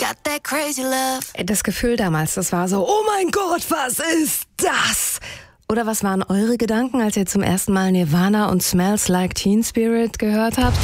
got that crazy love. Das Gefühl damals, das war so, oh mein Gott, was ist das? Oder was waren eure Gedanken, als ihr zum ersten Mal Nirvana und Smells Like Teen Spirit gehört habt?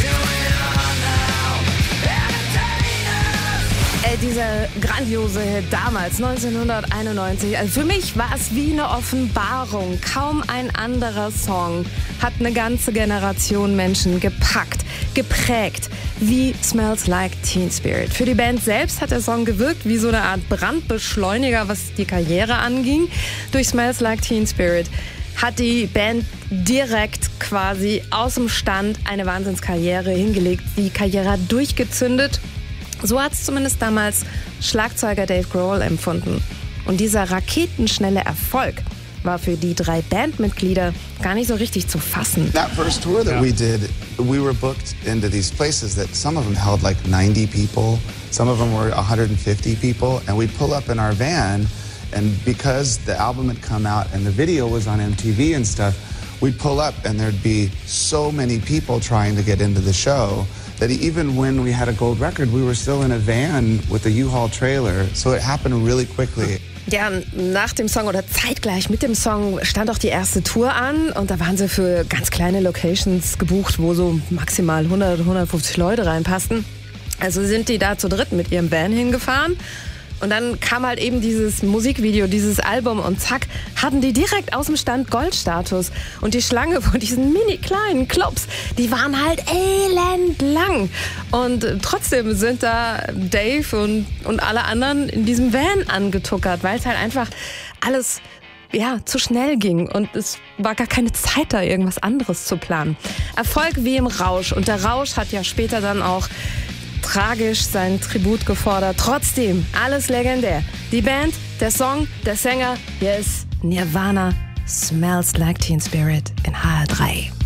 Dieser grandiose Hit damals, 1991, also für mich war es wie eine Offenbarung. Kaum ein anderer Song hat eine ganze Generation Menschen gepackt, geprägt, wie Smells Like Teen Spirit. Für die Band selbst hat der Song gewirkt wie so eine Art Brandbeschleuniger, was die Karriere anging. Durch Smells Like Teen Spirit hat die Band direkt quasi aus dem Stand eine Wahnsinnskarriere hingelegt. Die Karriere hat durchgezündet. So hat es zumindest damals Schlagzeuger Dave Grohl empfunden. Und dieser raketenschnelle Erfolg war für die 3 Bandmitglieder gar nicht so richtig zu fassen. That first tour that we did, we were booked into these places that some of them held like 90 people, some of them were 150 people, and we'd pull up in our van, and because the album had come out and the video was on MTV and stuff, we'd pull up and there'd be so many people trying to get into the show that even when we had a gold record, we were still in a van with a U-Haul trailer. So it happened really quickly. Ja, nach dem Song oder zeitgleich mit dem Song stand auch die erste Tour an und da waren sie für ganz kleine Locations gebucht, wo so maximal 100, 150 Leute reinpassten. Also sind die da zu dritt mit ihrem Van hingefahren. Und dann kam halt eben dieses Musikvideo, dieses Album und zack, hatten die direkt aus dem Stand Goldstatus. Und die Schlange von diesen mini kleinen Clubs, die waren halt elendlang. Und trotzdem sind da Dave und alle anderen in diesem Van angetuckert, weil es halt einfach alles zu schnell ging und es war gar keine Zeit da, irgendwas anderes zu planen. Erfolg wie im Rausch. Und der Rausch hat ja später dann auch tragisch sein Tribut gefordert. Trotzdem, alles legendär. Die Band, der Song, der Sänger, hier ist Nirvana, Smells Like Teen Spirit in HR3.